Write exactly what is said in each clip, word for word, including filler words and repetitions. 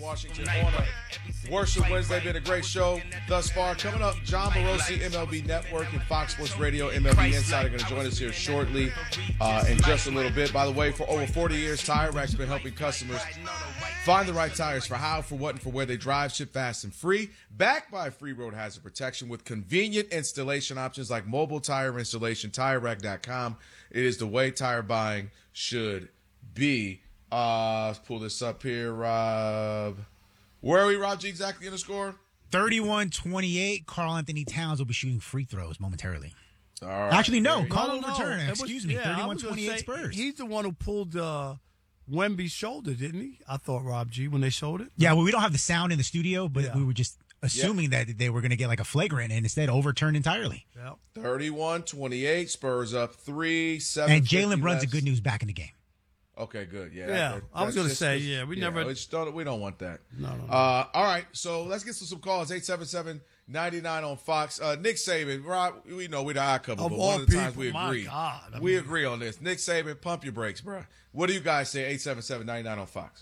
Washington on a Worship Wednesday. Been a great show thus far. Coming up, John Morosi, M L B Network and Fox Sports Radio, M L B Insider, going to join us here shortly uh, in just a little bit. By the way, for over forty years, Tire Rack's been helping customers find the right tires for how, for what, and for where they drive. Ship fast and free. Backed by free road hazard protection with convenient installation options like mobile tire installation. Tire Rack dot com. It is the way tire buying should be. Uh, let's pull this up here, Rob. Where are we, Rob G, exactly in the score? thirty-one twenty-eight. Karl Anthony Towns will be shooting free throws momentarily. All right. Actually, no. There Karl No, no, return. it Excuse was- me. yeah, I thirty-one was gonna twenty-eight say, Spurs. He's the one who pulled uh, Wemby's shoulder, didn't he? I thought, Rob G, when they showed it. Yeah, well, we don't have the sound in the studio, but Yeah. we were just assuming that they were going to get like a flagrant and instead overturned entirely. Yeah. thirty-one twenty-eight. Spurs up three. Seven. And Jalen Brunn's a good news back in the game. Okay, good. Yeah, Yeah, that- I was that's gonna just- say, yeah, we never- it's don't, we don't want that. No, no, no. Uh, all right, so let's get to some calls. eight seven seven, nine nine on Fox. Uh, Nick Saban, Rob, we know we're the eye couple, Of but all one of the times people, we my agree. God, I we mean- agree on this. Nick Saban, pump your brakes, bro. What do you guys say? eight seven seven, nine nine on Fox.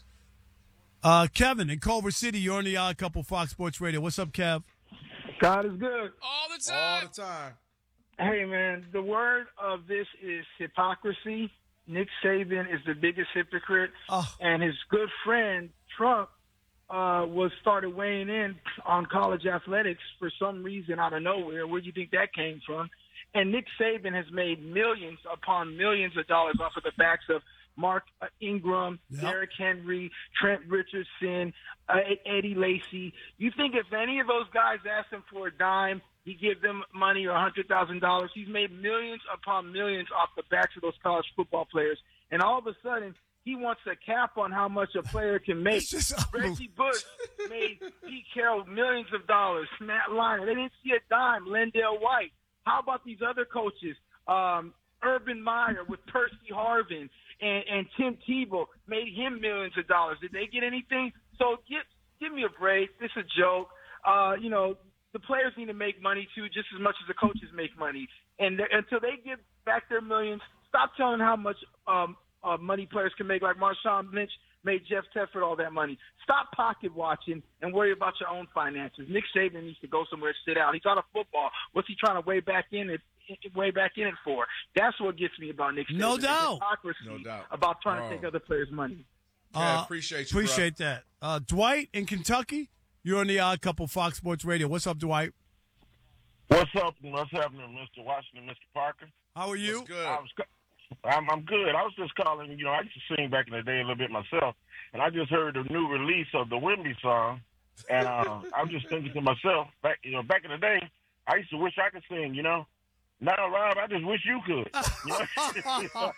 Uh, Kevin in Culver City, you're on the Odd Couple Fox Sports Radio. What's up, Kev? God is good. All the All time. the time. Hey, man, the word of this is hypocrisy. Nick Saban is the biggest hypocrite, Oh. and his good friend Trump uh, was started weighing in on college athletics for some reason out of nowhere. Where do you think that came from? And Nick Saban has made millions upon millions of dollars off of the backs of Mark uh, Ingram, Yep. Derrick Henry, Trent Richardson, uh, Eddie Lacy. You think if any of those guys asked him for a dime, he'd give them money or one hundred thousand dollars? He's made millions upon millions off the backs of those college football players. And all of a sudden, he wants a cap on how much a player can make. It's just Reggie Bush made Pete Carroll millions of dollars. Matt Lyon, they didn't see a dime. Lendale White. How about these other coaches? Um, Urban Meyer with Percy Harvin and, and Tim Tebow made him millions of dollars. Did they get anything? So give, give me a break. This is a joke. Uh, you know, the players need to make money, too, just as much as the coaches make money. And th- until they give back their millions, stop telling how much um, uh, money players can make, like Marshawn Lynch made Jeff Tedford all that money. Stop pocket watching and worry about your own finances. Nick Saban needs to go somewhere and sit out. He's out of football. What's he trying to weigh back in it, way back in it for? That's what gets me about Nick Saban. No The doubt. hypocrisy No doubt. about trying Oh. to take other players' money. Yeah, Uh, appreciate you, Appreciate that. Uh, Dwight in Kentucky, you're on the Odd Couple Fox Sports Radio. What's up, Dwight? What's up and what's happening, Mister Washington, Mister Parker? How are bro. you? What's good? I was, ca- I'm, I'm good. I was just calling, you know, I used to sing back in the day a little bit myself, and I just heard the new release of the Wemby song, and uh, I'm just thinking to myself, back, you know, back in the day, I used to wish I could sing, you know. Now, Rob, I just wish you could. You know?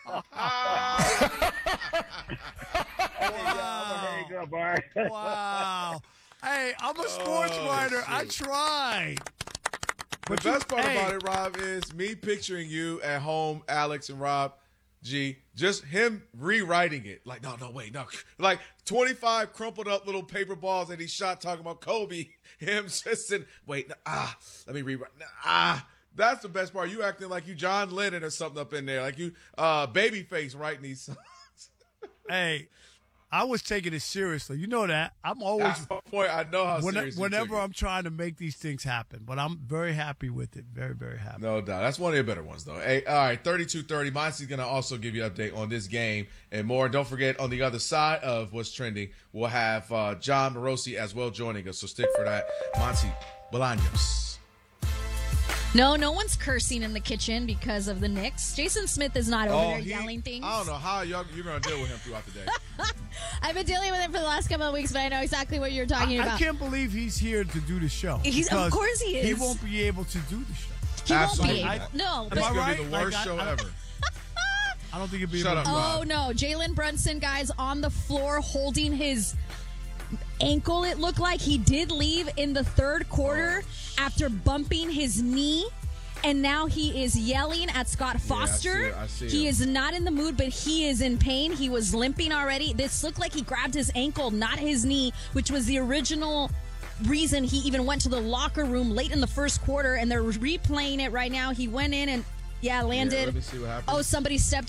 Wow. Hang up, all right? Wow. Hey, I'm a sports Oh, writer. I shoot. tried. The But you- best part hey. about it, Rob, is me picturing you at home, Alex and Rob G, just him rewriting it. Like, no, no, wait, no. Like twenty-five crumpled up little paper balls that he shot talking about Kobe. Him just saying, wait, no, ah, let me rewrite. no, Ah, that's the best part. You acting like you John Lennon or something up in there. Like you uh, Babyface writing these songs. Hey, I was taking it seriously. You know that. I'm always That's my point. I know how when, serious you whenever took it. I'm trying to make these things happen, but I'm very happy with it. Very, very happy. No doubt. That's one of the better ones, though. Hey, all right, thirty-two thirty. Monty's going to also give you an update on this game and more. Don't forget, on the other side of what's trending, we'll have uh, John Morosi as well joining us, so stick for that. Monty Bolaños. No, no one's cursing in the kitchen because of the Knicks. Jason Smith is not over there he- yelling things. I don't know how y'all, you're going to deal with him throughout the day. I've been dealing with him for the last couple of weeks, but I know exactly what you're talking I, I about. can't believe he's here to do the show. He's- of because course he He is. won't be able to do the show. He won't Absolutely be not. able. No, Am but It's I going to right? be the Like, worst I- show I- ever. I don't think he'd be Shut able up, to. Rob. oh no, Jalen Brunson, guys, on the floor holding his ankle. It looked like he did leave in the third quarter after bumping his knee. And now he is yelling at Scott Foster. it. I see he him. is not in the mood, but he is in pain. He was limping already. This looked like he grabbed his ankle, not his knee, which was the original reason he even went to the locker room late in the first quarter. And they're replaying it right now. He went in and, yeah, landed. Yeah, let me see what happens. Oh, somebody stepped